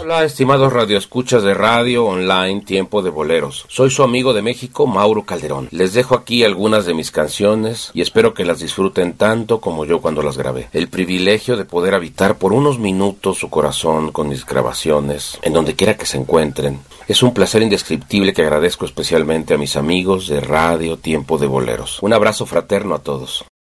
Hola, estimados radioescuchas de radio online Tiempo de Boleros. Soy su amigo de México, Mauro Calderón. Les dejo aquí algunas de mis canciones y espero que las disfruten tanto como yo cuando las grabé. El privilegio de poder habitar por unos minutos su corazón con mis grabaciones, en donde quiera que se encuentren. Es un placer indescriptible que agradezco especialmente a mis amigos de radio Tiempo de Boleros. Un abrazo fraterno a todos.